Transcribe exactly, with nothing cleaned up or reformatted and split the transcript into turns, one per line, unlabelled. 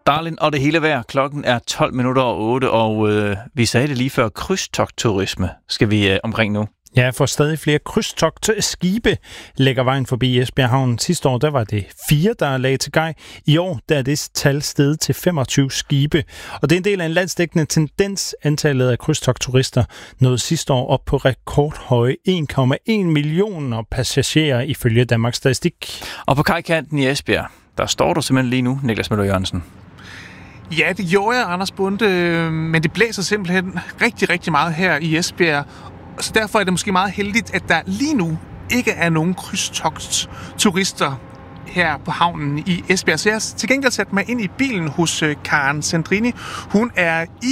Darlin og det hele vejr. Klokken er tolv minutter over otte, og øh, vi sagde det lige før. Krydstogtturisme skal vi øh, omkring nu.
Ja, for stadig flere krydstogtskibe lægger vejen forbi Esbjerg Havn. Sidste år der var det fire, der lagde til grej. I år der er det tal steget til femogtyve skibe. Og det er en del af en landsdækkende tendens. Antallet af krydstogtturister nåede sidste år op på rekordhøje en komma en millioner passagerer ifølge Danmarks Statistik.
Og på kajkanten i Esbjerg, der står du simpelthen lige nu, Niklas Møller Jørgensen.
Ja, det gjorde jeg, Anders Bunde, men det blæser simpelthen rigtig, rigtig meget her i Esbjerg. Så derfor er det måske meget heldigt, at der lige nu ikke er nogen krydstogtturister her på havnen i Esbjerg. Så jeg har til gengæld sat mig ind i bilen hos Karen Sandrini. Hun er i